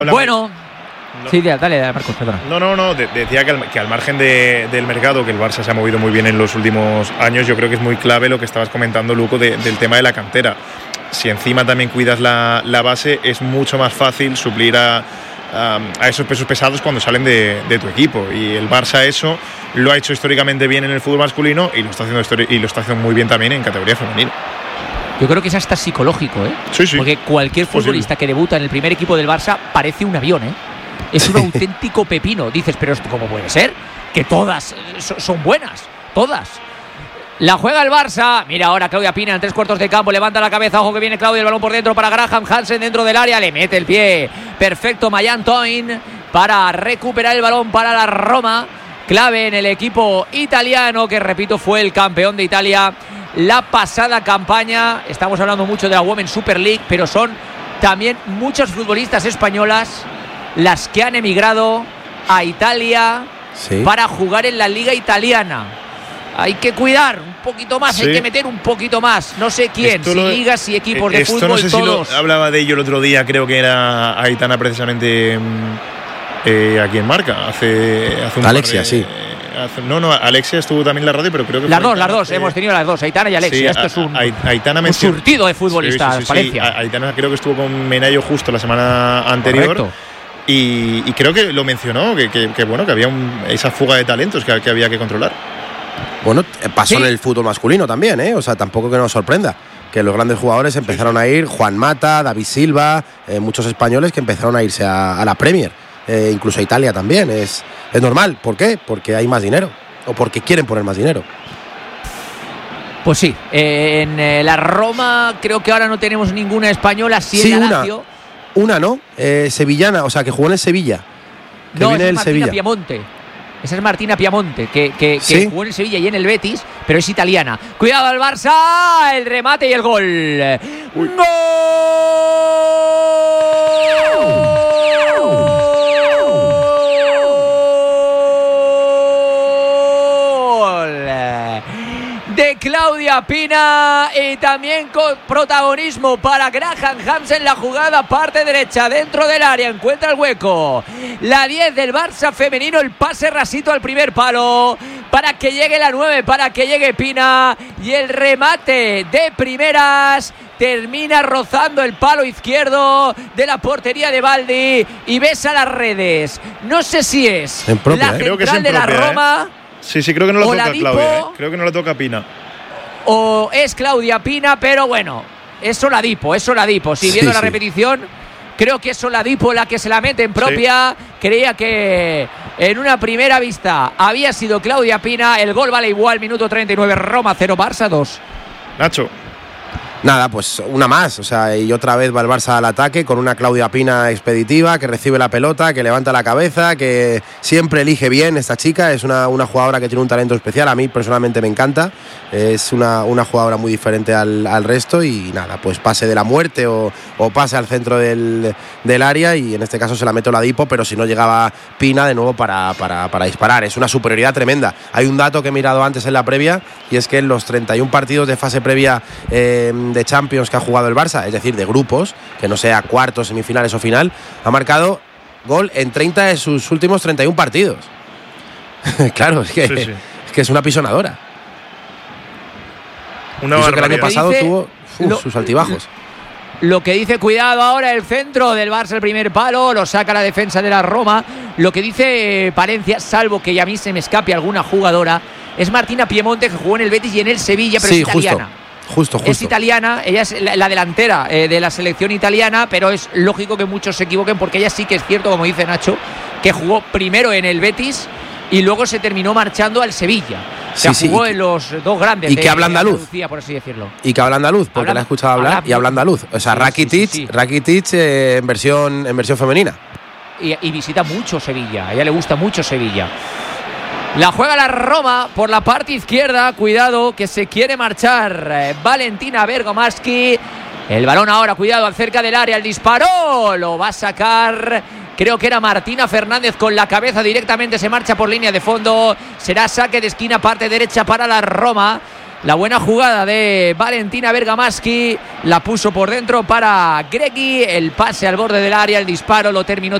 Bueno, sí, dale, Marcos, perdona. No, decía que al margen del mercado, que el Barça se ha movido muy bien en los últimos años, yo creo que es muy clave lo que estabas comentando, Luco, del tema de la cantera. Si encima también cuidas la base, es mucho más fácil suplir a esos pesos pesados cuando salen de tu equipo. Y el Barça eso lo ha hecho históricamente bien en el fútbol masculino y lo está haciendo muy bien también en categoría femenina. Yo creo que es hasta psicológico, ¿eh? Sí. Porque cualquier futbolista que debuta en el primer equipo del Barça parece un avión, ¿eh? Es un auténtico pepino. Dices, pero ¿cómo puede ser? Que todas son buenas, todas. La juega el Barça. Mira ahora Claudia Pina en 3/4 de campo. Levanta la cabeza. Ojo que viene Claudia. El balón por dentro para Graham Hansen dentro del área. Le mete el pie. Perfecto Mayan Toin para recuperar el balón para la Roma. Clave en el equipo italiano que, repito, fue el campeón de Italia la pasada campaña. Estamos hablando mucho de la Women's Super League, pero son también muchas futbolistas españolas las que han emigrado a Italia para jugar en la Liga Italiana. Hay que cuidar un poquito más, hay que meter un poquito más. No sé quién, si ligas, si equipos de fútbol, no sé todos. Si hablaba de ello el otro día, creo que era Aitana precisamente aquí en Marca. Hace un Alexia, sí. Alexia estuvo también en la radio, pero creo que las dos, hemos tenido las dos, Aitana y Alexia. Esto es un surtido de futbolistas, Valencia. Aitana creo que estuvo con Menayo justo la semana anterior. Correcto. Y creo que lo mencionó, que bueno, que había esa fuga de talentos que había que controlar. Bueno, pasó en el fútbol masculino también, ¿eh? O sea, tampoco que nos sorprenda que los grandes jugadores empezaron a ir, Juan Mata, David Silva, muchos españoles que empezaron a irse a la Premier, incluso a Italia también. Es normal. ¿Por qué? Porque hay más dinero o porque quieren poner más dinero. Pues sí, en la Roma creo que ahora no tenemos ninguna española, sí, en la Lazio. Una, ¿no? Sevillana, o sea, que jugó en el Sevilla. No, esa es Martina Piamonte. Esa es Martina Piamonte, que jugó en el Sevilla y en el Betis, pero es italiana. Cuidado al Barça, el remate y el gol. ¡Gol! De Claudia Pina, y también con protagonismo para Graham Hansen. La jugada parte derecha dentro del área, encuentra el hueco la 10 del Barça femenino, el pase rasito al primer palo para que llegue la 9, para que llegue Pina, y el remate de primeras termina rozando el palo izquierdo de la portería de Baldi y besa las redes. No sé si es la central de la Roma. Sí, creo que no lo toca Claudia. Creo que no lo toca Pina. O es Claudia Pina, pero bueno, es Oladipo. Si viendo la repetición, creo que es Oladipo la que se la mete en propia. Creía que en una primera vista había sido Claudia Pina. El gol vale igual, minuto 39, Roma 0, Barça 2. Nacho. Nada, pues una más, o sea, y otra vez va el Barça al ataque con una Claudia Pina expeditiva que recibe la pelota, que levanta la cabeza, que siempre elige bien esta chica. Es una jugadora que tiene un talento especial, a mí personalmente me encanta. Es una jugadora muy diferente al resto y nada, pues pase de la muerte o pase al centro del área, y en este caso se la mete Oladipo, pero si no llegaba Pina de nuevo para disparar. Es una superioridad tremenda. Hay un dato que he mirado antes en la previa, y es que en los 31 partidos de fase previa de Champions que ha jugado el Barça, es decir, de grupos, que no sea cuartos, semifinales o final, ha marcado gol en 30 de sus últimos 31 partidos. Claro, es que es una pisonadora. Una que el año pasado tuvo sus altibajos. Lo que dice, cuidado ahora el centro del Barça, el primer palo, lo saca la defensa de la Roma. Lo que dice Palencia, salvo que a mí se me escape alguna jugadora, es Martina Piemonte, que jugó en el Betis y en el Sevilla, pero es italiana. Justo. Es italiana, ella es la delantera de la selección italiana, pero es lógico que muchos se equivoquen, porque ella sí que es cierto, como dice Nacho, que jugó primero en el Betis y luego se terminó marchando al Sevilla. Jugó en los dos grandes. Y que habla andaluz. Andalucía, por así decirlo. Y que habla andaluz, porque la he escuchado hablar y habla andaluz. O sea, Rakitic en versión femenina. Y visita mucho Sevilla, a ella le gusta mucho Sevilla. La juega la Roma por la parte izquierda. Cuidado que se quiere marchar Valentina Bergomarsky. El balón ahora, cuidado, cerca del área. El disparo lo va a sacar, creo que era Martina Fernández con la cabeza directamente. Se marcha por línea de fondo. Será saque de esquina, parte derecha para la Roma. La buena jugada de Valentina Bergamaschi, la puso por dentro para Gregui, el pase al borde del área, el disparo lo terminó